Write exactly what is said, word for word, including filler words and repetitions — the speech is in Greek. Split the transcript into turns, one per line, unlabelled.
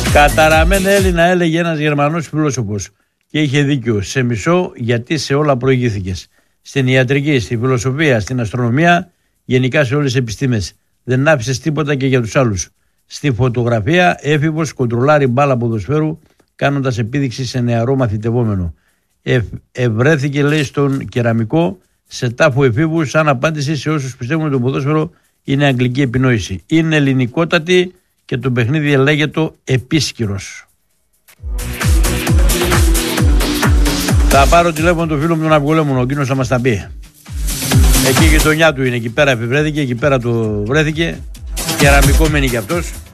Καταραμένε Έλληνα, έλεγε ένας Γερμανός φιλόσοφος. Και είχε δίκιο. Σε μισό, γιατί σε όλα προηγήθηκες. Στην ιατρική, στη φιλοσοφία, στην αστρονομία, γενικά σε όλες τις επιστήμες. Δεν άφησες τίποτα και για τους άλλους. Στη φωτογραφία, έφηβος κοντρολάρει μπάλα ποδοσφαίρου, κάνοντας επίδειξη σε νεαρό μαθητευόμενο. Ε, ευρέθηκε, λέει, στον κεραμικό, σε τάφο εφήβου, σαν απάντηση σε όσους πιστεύουν ότι το ποδόσφαιρο είναι αγγλική επινόηση. Είναι ελληνικότατη και το παιχνίδι λέγεται επίσκυρος. Θα πάρω τηλέφωνο του φίλου μου τον Αυγολέμονο, ο εκείνος θα μας τα πει. Εκεί η γειτονιά του είναι, εκεί πέρα επιβρέθηκε, εκεί πέρα το βρέθηκε. Κεραμικό μένει κι αυτός.